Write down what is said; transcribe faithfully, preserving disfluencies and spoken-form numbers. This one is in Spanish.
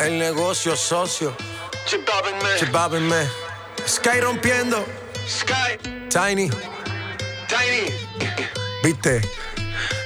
El negocio socio. Chipápenme. Chipápenme. Sky rompiendo. Sky. Tiny. Tiny. ¿Viste?